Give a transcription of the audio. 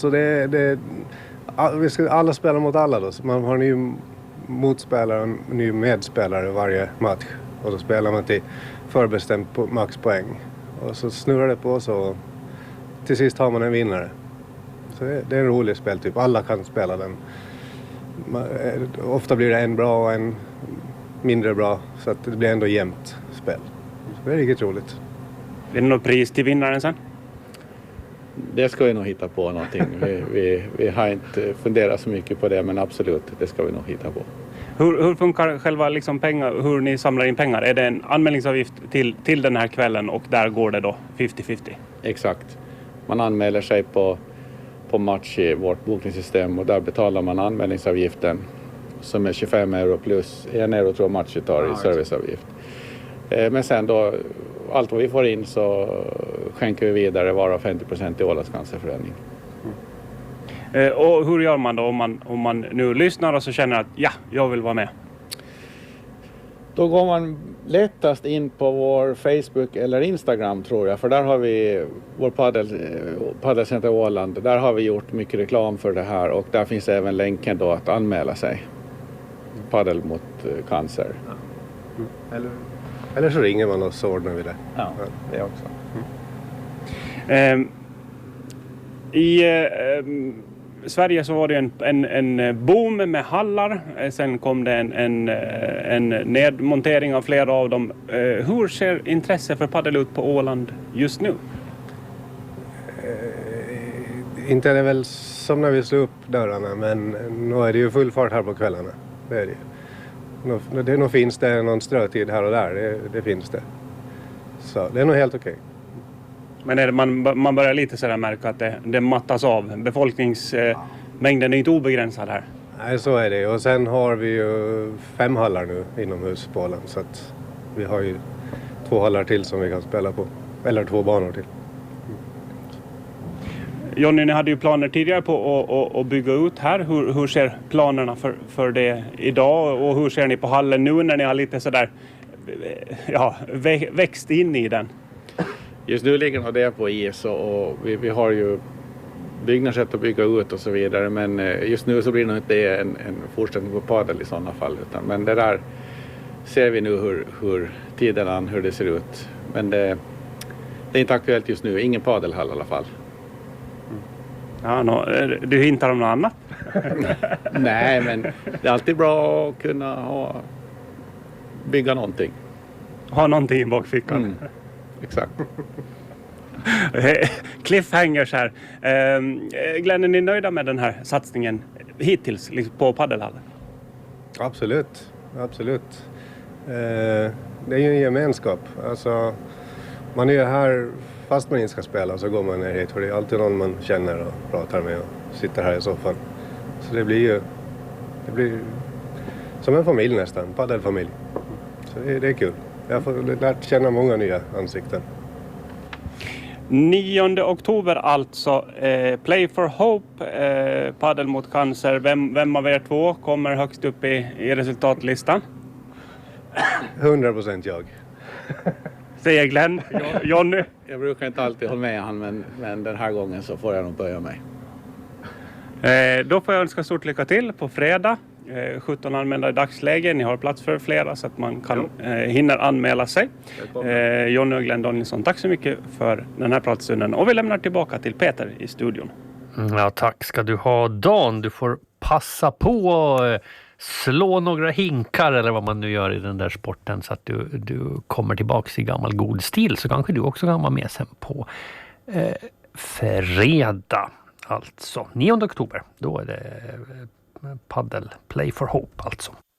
Alltså alla spelar mot alla då. Så man har en ny motspelare och en ny medspelare varje match. Och så spelar man till förbestämt maxpoäng. Och så snurrar det på så till sist har man en vinnare. Så det är en rolig speltyp. Alla kan spela den. Ofta blir det en bra och en mindre bra. Så att det blir ändå jämnt spel. Så det är riktigt roligt. Är det något pris till vinnaren sen? Det ska vi nog hitta på någonting. Vi har inte funderat så mycket på det, men absolut, det ska vi nog hitta på. Hur funkar själva liksom pengar, hur ni samlar in pengar? Är det en anmälningsavgift till den här kvällen och där går det då 50-50? Exakt. Man anmäler sig på match i vårt bokningssystem och där betalar man anmälningsavgiften som är 25 euro plus 1 euro tror jag matchen tar i serviceavgift. Men sen då, allt vad vi får in så skänker vi vidare varav 50% till Ålands cancerförening. Och hur gör man då om man nu lyssnar och så känner att ja, jag vill vara med? Då går man lättast in på vår Facebook eller Instagram tror jag. För där har vi vår paddelcenter Åland. Där har vi gjort mycket reklam för det här. Och där finns även länken då att anmäla sig. Paddel mot cancer. Ja. Eller så ringer man och så ordnar vi det. Ja, det också. I Sverige så var det en boom med hallar. Sen kom det en nedmontering av flera av dem. Hur ser intresse för paddel ut på Åland just nu? Inte är det väl som när vi slår upp dörrarna, men nu är det ju full fart här på kvällarna. Det är det ju. Nog finns det någon strötid här och där, det finns det. Så det är nog helt okej. Men är det, man börjar lite sådär märka att det mattas av. Befolkningsmängden är inte obegränsad här. Nej, så är det. Och sen har vi ju 5 hallar nu inomhus på Åland. Så att vi har ju 2 hallar till som vi kan spela på. Eller 2 banor till. Jonny, ni hade ju planer tidigare på att bygga ut här. Hur ser planerna för det idag? Och hur ser ni på hallen nu när ni har lite sådär växt in i den? Just nu ligger det på is och vi har ju byggnadssätt att bygga ut och så vidare. Men just nu så blir det nog inte en fortsättning på paddel i sådana fall. Men det där ser vi nu hur tiden an, hur det ser ut. Men det är inte aktuellt just nu. Ingen paddelhall i alla fall. Ja, du hintar om något annat? Nej, men det är alltid bra att kunna bygga någonting. Ha någonting i bakfickan. Exakt. Cliffhangers här. Glenn, är ni nöjda med den här satsningen hittills på paddelhallen? Absolut. Det är ju en gemenskap. Alltså, man är här fast man inte ska spela så går man ner hit. För det är alltid någon man känner och pratar med och sitter här i soffan. Så det blir som en familj nästan, paddelfamilj. Så det är kul. Jag har lärt känna många nya ansikten. 9 oktober alltså. Play for Hope, paddel mot cancer. Vem av er två kommer högst upp i resultatlistan? 100% jag. Säger Glenn. Jonny? Jag brukar inte alltid hålla med han, men den här gången så får jag nog böja mig. Då får jag önska stort lycka till på fredag. 17 anmälda i dagsläge. Ni har plats för flera så att man kan hinna anmäla sig. Jonny och Glenn Danielsson, tack så mycket för den här pratstunden. Och vi lämnar tillbaka till Peter i studion. Ja, tack ska du ha, Dan. Du får passa på att slå några hinkar eller vad man nu gör i den där sporten så att du kommer tillbaka i gammal god stil. Så kanske du också kan vara med sen på fredag. Alltså 9 oktober. Då är det Paddel Play for Hope alltså.